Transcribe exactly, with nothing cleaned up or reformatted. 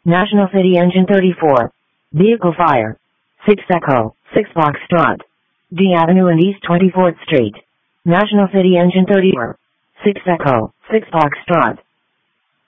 National City Engine thirty-four. Vehicle fire. six Echo, six Foxtrot. D Avenue and East twenty-fourth Street. National City Engine thirty-four. six Echo, six Foxtrot.